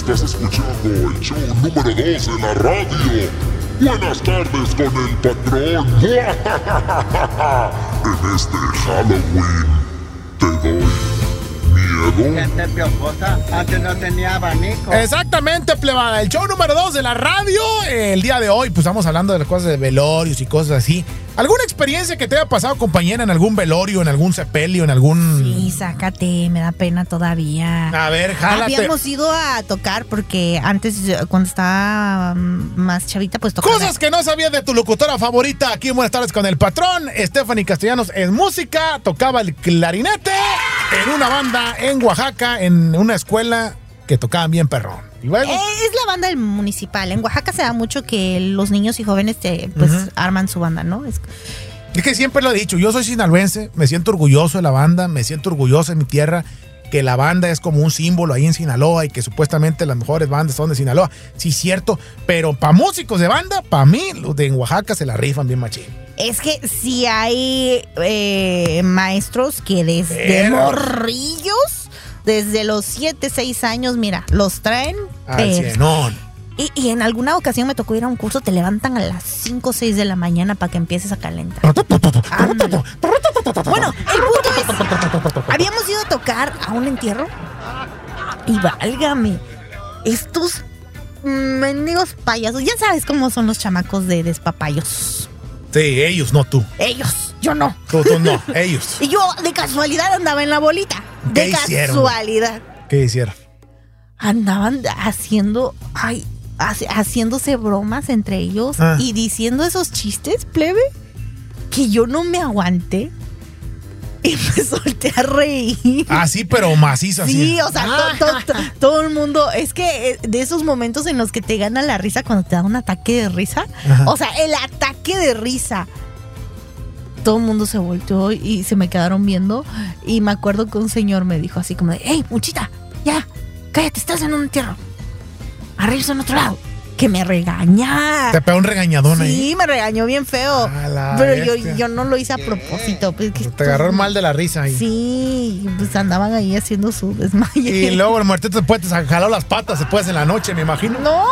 Estás escuchando el show número 2 de la radio. Buenas tardes con el patrón. En este Halloween te doy miedo. Gente piojosa, antes no tenía abanico. Exactamente, plebada. El show número 2 de la radio. El día de hoy, pues estamos hablando de las cosas de velorios y cosas así. ¿Alguna experiencia que te haya pasado, compañera, en algún velorio, en algún sepelio, en algún...? Sí, sácate, me da pena todavía. A ver, jálate. Habíamos ido a tocar porque antes, cuando estaba más chavita, pues tocaba. Cosas que no sabías de tu locutora favorita. Aquí en Buenas Tardes con el Patrón. Stephanie Castellanos en música, tocaba el clarinete en una banda en Oaxaca, en una escuela que tocaban bien perrón. ¿Y luego? Es la banda del municipal. En Oaxaca se da mucho que los niños y jóvenes arman su banda, ¿no? Es que siempre lo he dicho, yo soy sinaloense, me siento orgulloso de la banda, me siento orgulloso de mi tierra, que la banda es como un símbolo ahí en Sinaloa y que supuestamente las mejores bandas son de Sinaloa. Sí, cierto, pero para músicos de banda, para mí, los de Oaxaca se la rifan bien machín. Es que sí hay maestros que desde morrillos, desde los 7, 6 años, mira, los traen al cienón. Y en alguna ocasión me tocó ir a un curso, te levantan a las 5 o 6 de la mañana para que empieces a calentar. Bueno, el punto es, habíamos ido a tocar a un entierro y válgame, estos mendigos payasos, ya sabes cómo son los chamacos de despapayos. Sí, ellos, no tú. Ellos, yo no. Tú no, ellos. Y yo de casualidad andaba en la bolita. De casualidad. ¿Qué hicieron? Andaban haciéndose bromas entre ellos y diciendo esos chistes, plebe, que yo no me aguanté y me solté a reír. Así, pero macizo. Sí, o sea, todo el mundo, es que de esos momentos en los que te gana la risa cuando te da un ataque de risa, o sea, el ataque de risa. Todo el mundo se volteó y se me quedaron viendo y me acuerdo que un señor me dijo así como de, hey, muchita, ya, cállate, estás en un entierro. Arriba en otro lado. Que me regaña. ¿Te pegó un regañadón ahí? Sí, me regañó bien feo. Pero yo no lo hice a propósito. Pues, te agarró mal de la risa ahí. Sí, pues andaban ahí haciendo su desmaye. Y luego el muertito después te jaló las patas después en la noche, me imagino. No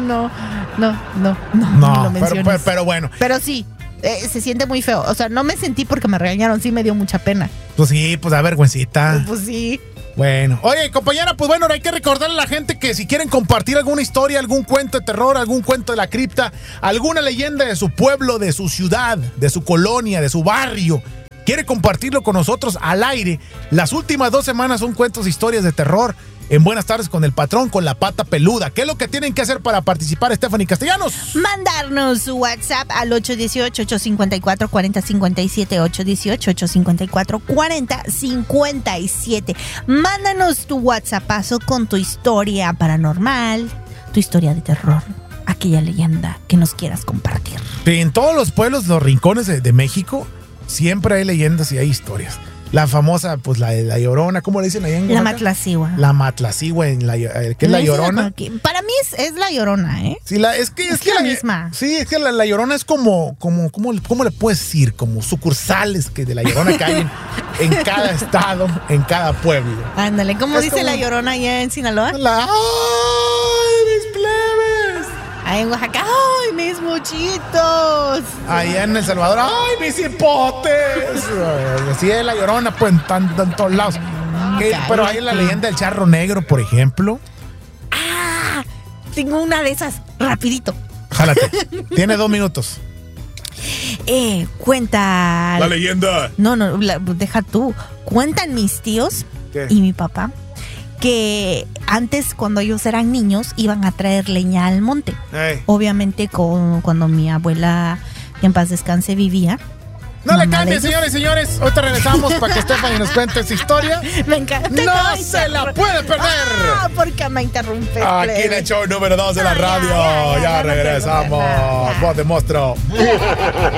lo menciones. Pero bueno. Pero sí. Se siente muy feo. O sea, no me sentí porque me regañaron. Sí me dio mucha pena. Pues sí, pues da vergüencita. Pues sí. Bueno. Oye, compañera, pues bueno, hay que recordarle a la gente que si quieren compartir alguna historia, algún cuento de terror, algún cuento de la cripta, alguna leyenda de su pueblo, de su ciudad, de su colonia, de su barrio, quiere compartirlo con nosotros al aire. Las últimas 2 semanas son cuentos e historias de terror en Buenas Tardes con el Patrón, con la pata peluda. ¿Qué es lo que tienen que hacer para participar, Stephanie Castellanos? Mandarnos su WhatsApp al 818-854-4057, 818-854-4057. Mándanos tu WhatsAppazo con tu historia paranormal, tu historia de terror, aquella leyenda que nos quieras compartir. En todos los pueblos, los rincones de México, siempre hay leyendas y hay historias. La famosa, pues la de la Llorona, ¿cómo le dicen ahí en Oaxaca? La Matlacigua. La Matlacigua, ¿qué es la Llorona? Para mí es la Llorona, ¿eh? Sí, es que la misma. Sí, es que la Llorona es ¿cómo le puedes decir? Como sucursales que de la Llorona que hay en cada estado, en cada pueblo. Ándale, ¿cómo dice la Llorona allá en Sinaloa? ¡Ay, mis plebes! Ahí en Oaxaca, ¡ay, mis muchitos! Allá en El Salvador, ¡ay, mis hipotes! Así es la Llorona, pues, en todos lados. Pero hay la leyenda del charro negro, por ejemplo. ¡Ah! Tengo una de esas, rapidito. Jálate, tiene 2 minutos. Cuenta... La leyenda. No, deja tú. Cuentan mis tíos y mi papá que antes, cuando ellos eran niños, iban a traer leña al monte. Obviamente cuando mi abuela, que en paz descanse, vivía. No le cambien, señores. Ahorita regresamos para que Stephanie nos cuente esa historia. Me encanta. ¡No se la puede perder! Porque me interrumpe. Aquí en el show número 2 de la radio. Ya regresamos. Voz de monstruo.